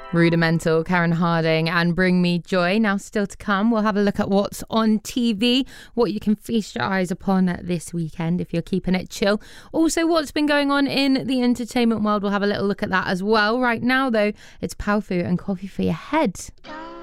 Rudimental, Karen Harding and Bring Me Joy. Now still to come, we'll have a look at what's on TV, what you can feast your eyes upon this weekend if you're keeping it chill. Also, what's been going on in the entertainment world, we'll have a little look at that as well. Right now though, it's Powfu and Coffee for Your Head.